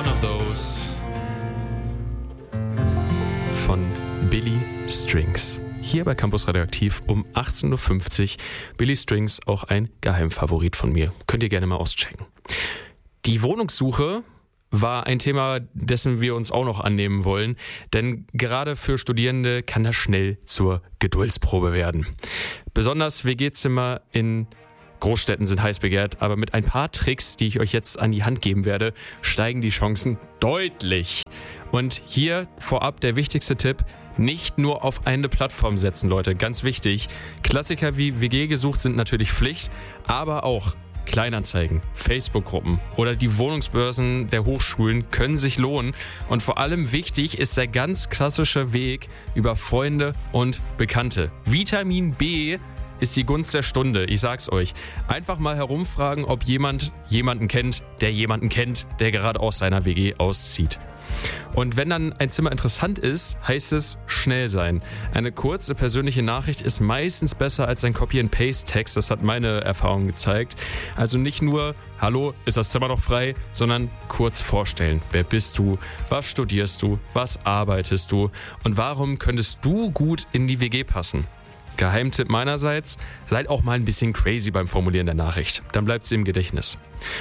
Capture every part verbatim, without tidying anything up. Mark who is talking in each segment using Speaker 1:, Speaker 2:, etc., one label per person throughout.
Speaker 1: One of Those von Billy Strings. Hier bei Campus Radioaktiv um achtzehn Uhr fünfzig. Billy Strings, auch ein Geheimfavorit von mir. Könnt ihr gerne mal auschecken. Die Wohnungssuche war ein Thema, dessen wir uns auch noch annehmen wollen. Denn gerade für Studierende kann das schnell zur Geduldsprobe werden. Besonders W G-Zimmer in Großstädten sind heiß begehrt, aber mit ein paar Tricks, die ich euch jetzt an die Hand geben werde, steigen die Chancen deutlich. Und hier vorab der wichtigste Tipp: nicht nur auf eine Plattform setzen, Leute. Ganz wichtig. Klassiker wie W G gesucht sind natürlich Pflicht, aber auch Kleinanzeigen, Facebook-Gruppen oder die Wohnungsbörsen der Hochschulen können sich lohnen. Und vor allem wichtig ist der ganz klassische Weg über Freunde und Bekannte. Vitamin B ist die Gunst der Stunde, ich sag's euch. Einfach mal herumfragen, ob jemand jemanden kennt, der jemanden kennt, der gerade aus seiner W G auszieht. Und wenn dann ein Zimmer interessant ist, heißt es schnell sein. Eine kurze persönliche Nachricht ist meistens besser als ein Copy-and-Paste-Text, das hat meine Erfahrung gezeigt. Also nicht nur, hallo, ist das Zimmer noch frei, sondern kurz vorstellen. Wer bist du? Was studierst du? Was arbeitest du? Und warum könntest du gut in die W G passen? Geheimtipp meinerseits, seid auch mal ein bisschen crazy beim Formulieren der Nachricht. Dann bleibt sie im Gedächtnis.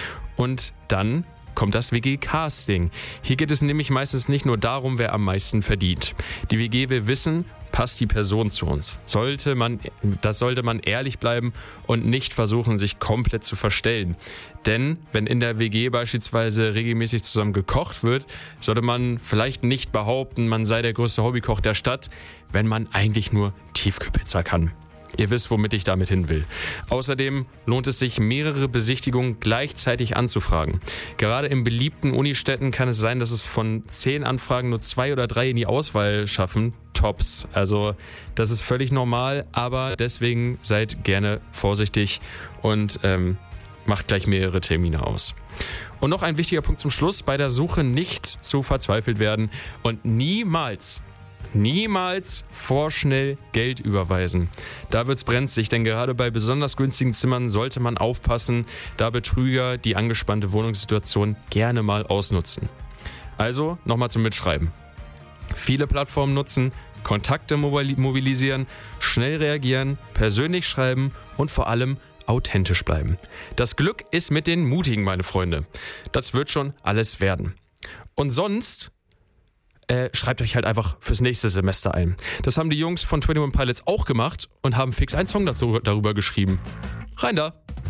Speaker 1: Und dann kommt das W G-Casting. Hier geht es nämlich meistens nicht nur darum, wer am meisten verdient. Die W G will wissen, passt die Person zu uns. Sollte man, das sollte man ehrlich bleiben und nicht versuchen, sich komplett zu verstellen. Denn wenn in der W G beispielsweise regelmäßig zusammen gekocht wird, sollte man vielleicht nicht behaupten, man sei der größte Hobbykoch der Stadt, wenn man eigentlich nur Tiefkühlpizza kann. Ihr wisst, womit ich damit hin will. Außerdem lohnt es sich, mehrere Besichtigungen gleichzeitig anzufragen. Gerade in beliebten Unistädten kann es sein, dass es von zehn Anfragen nur zwei oder drei in die Auswahl schaffen. Tops. Also das ist völlig normal, aber deswegen seid gerne vorsichtig und ähm, macht gleich mehrere Termine aus. Und noch ein wichtiger Punkt zum Schluss: bei der Suche nicht zu verzweifelt werden und niemals Niemals vorschnell Geld überweisen. Da wird's brenzlig, denn gerade bei besonders günstigen Zimmern sollte man aufpassen, da Betrüger die angespannte Wohnungssituation gerne mal ausnutzen. Also nochmal zum Mitschreiben. Viele Plattformen nutzen, Kontakte mobilisieren, schnell reagieren, persönlich schreiben und vor allem authentisch bleiben. Das Glück ist mit den Mutigen, meine Freunde. Das wird schon alles werden. Und sonst Äh, schreibt euch halt einfach fürs nächste Semester ein. Das haben die Jungs von einundzwanzig Pilots auch gemacht und haben fix einen Song dazu, darüber geschrieben. Rein da!